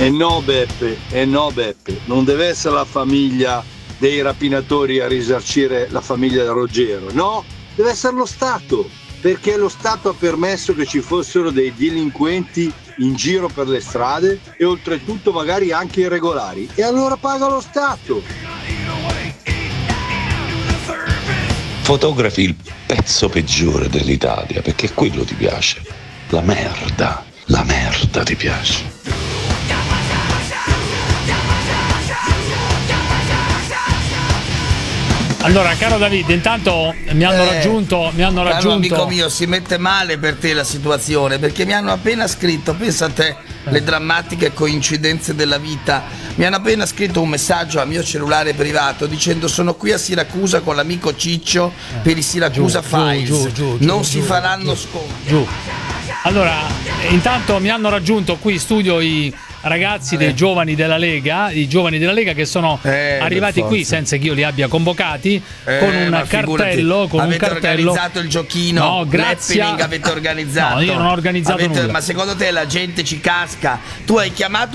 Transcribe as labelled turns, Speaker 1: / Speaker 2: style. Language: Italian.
Speaker 1: no Beppe, non deve essere la famiglia dei rapinatori a risarcire la famiglia del Ruggero, no, deve essere lo Stato, perché lo Stato ha permesso che ci fossero dei delinquenti in giro per le strade e oltretutto magari anche irregolari, e allora paga lo Stato.
Speaker 2: Fotografi il pezzo peggiore dell'Italia, perché quello ti piace, la merda ti piace.
Speaker 3: Allora, caro David, intanto mi hanno raggiunto.
Speaker 4: Caro amico mio, si mette male per te la situazione, perché mi hanno appena scritto, pensa a te, le drammatiche coincidenze della vita. Mi hanno appena scritto un messaggio al mio cellulare privato dicendo: sono qui a Siracusa con l'amico Ciccio per i Siracusa Files, non si faranno scontri.
Speaker 3: Allora, intanto mi hanno raggiunto qui in studio i ragazzi dei giovani della Lega, che sono arrivati qui senza che io li abbia convocati, con un cartello.
Speaker 4: Avete organizzato il giochino?
Speaker 3: No, grazie.
Speaker 4: Avete organizzato?
Speaker 3: No, io non ho organizzato nulla.
Speaker 4: Ma secondo te la gente ci casca? Tu hai chiamato